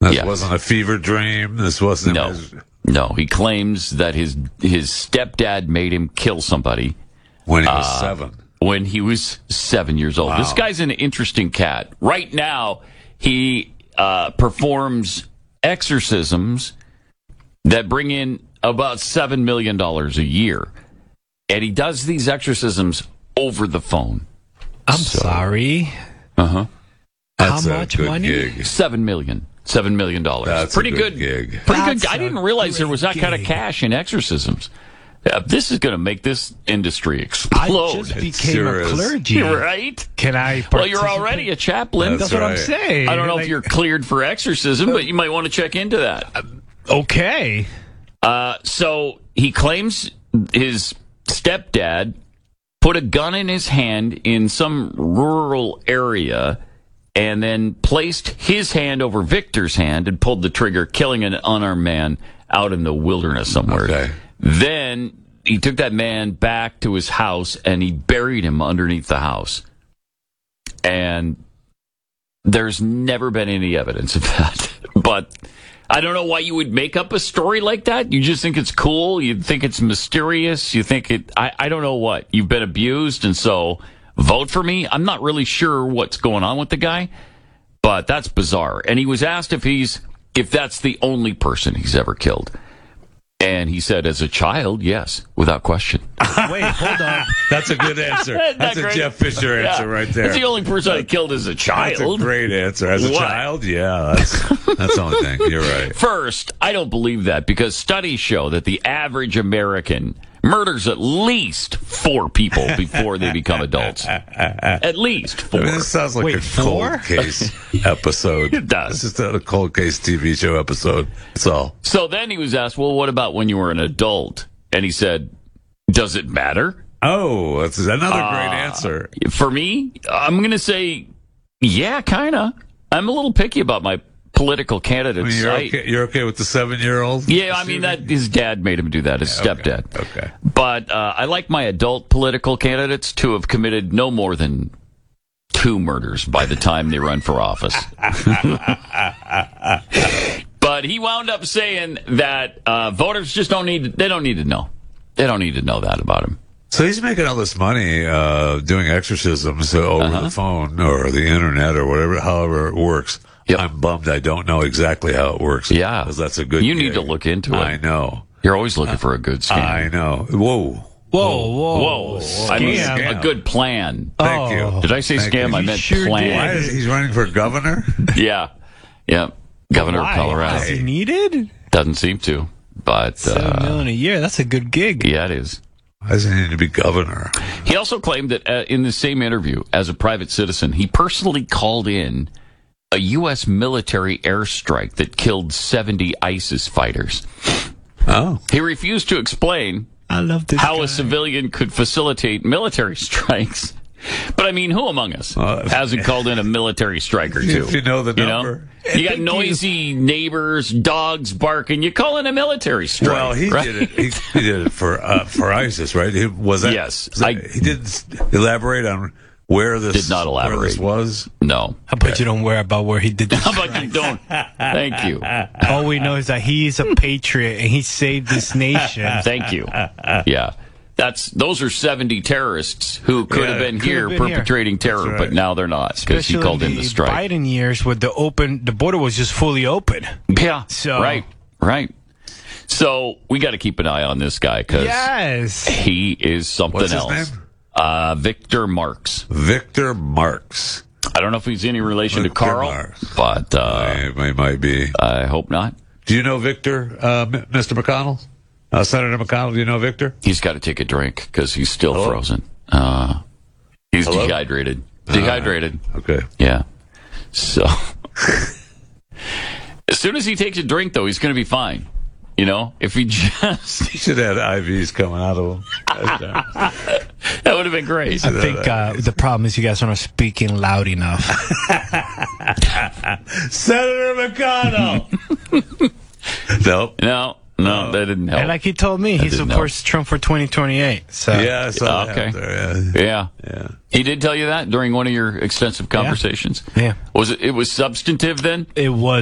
This wasn't a fever dream. This wasn't... No, he claims that his stepdad made him kill somebody. When he was 7. When he was 7 years old. Wow. This guy's an interesting cat. Right now, he performs exorcisms that bring in about $7 million a year. And he does these exorcisms over the phone. I'm sorry. Uh-huh. How much money? Gig. $7 million. $7 million. That's pretty a good gig. Pretty good. I didn't realize there was that kind of cash in exorcisms. This is going to make this industry explode. I just became a clergy. Right? Can I Well, you're already a chaplain. That's what I'm saying. I don't know if you're cleared for exorcism, but you might want to check into that. Okay. So he claims his stepdad put a gun in his hand in some rural area and then placed his hand over Victor's hand and pulled the trigger, killing an unarmed man out in the wilderness somewhere. Okay. Then he took that man back to his house and he buried him underneath the house. And there's never been any evidence of that. But I don't know why you would make up a story like that. You just think it's cool. You think it's mysterious. You think I don't know what. You've been abused, and so vote for me. I'm not really sure what's going on with the guy, but that's bizarre. And he was asked if that's the only person he's ever killed. And he said, as a child, yes, without question. Wait, hold on. That's a good answer. That's a Jeff Fisher answer right there. That's the only person I killed as a child. That's a great answer. As a child, yeah, that's the only thing. You're right. First, I don't believe that because studies show that the average American murders at least 4 people before they become adults. At least 4. I mean, this sounds like a cold case episode. It does. This is a cold case TV show episode. That's all. So then he was asked, well, what about when you were an adult? And he said, does it matter? Oh, that's another great answer. For me, I'm going to say, yeah, kind of. I'm a little picky about my political candidates. I mean, you're okay with the 7-year-old? Yeah, I mean, that his dad made him do that, his stepdad. Okay. But I like my adult political candidates to have committed no more than 2 murders by the time they run for office. But he wound up saying that voters just don't need to know. They don't need to know that about him. So he's making all this money doing exorcisms over the phone or the internet or whatever, however it works. Yep. I'm bummed I don't know exactly how it works. Yeah. Because that's a good You gig. need to look into it. I know. You're always looking for a good scam. I know. Whoa. I mean, a good plan. Thank you. Did I say scam? You. I meant sure plan. Why is he's running for governor? Yeah. Governor of Colorado. Is he needed? Doesn't seem to. But $7 million a year. That's a good gig. yeah, it is. Why does he need to be governor? He also claimed that in the same interview, as a private citizen, he personally called in a U.S. military airstrike that killed 70 ISIS fighters. Oh. He refused to explain I love this how guy. a civilian could facilitate military strikes. But I mean, who among us hasn't called in a military strike or two? If you know the number. You got noisy neighbors, dogs barking. You call in a military strike. Well, he right? did it. He did it for ISIS, right? Yes. He didn't elaborate on where this Did not elaborate. Where this was. No. How about you don't worry about where he did this? How about you don't? Thank you. All we know is that he's a patriot and he saved this nation. Thank you. Yeah. Those are 70 terrorists who could have been here perpetrating terror, right. but now they're not because he called in the strike. Biden years with the border was just fully open. Yeah. So Right. So we got to keep an eye on this guy because yes, he is something What's else. his name? Victor Marks. Victor Marks. I don't know if he's any relation to Victor Carl, Marks. but He might be. I hope not. Do you know Victor, Mr. McConnell? Senator McConnell, do you know Victor? He's got to take a drink because he's still frozen. He's dehydrated. Dehydrated. Okay. Yeah. So, as soon as he takes a drink, though, he's going to be fine. You know, if he just... He should have IVs coming out of him. That would have been great. I think the problem is you guys aren't speaking loud enough. Senator McConnell! Nope. No, that didn't help. And like he told me, he supports Trump for 2028. So Yeah, I saw that Okay. there, Yeah. He did tell you that during one of your extensive conversations? Yeah. Was it was substantive then? it was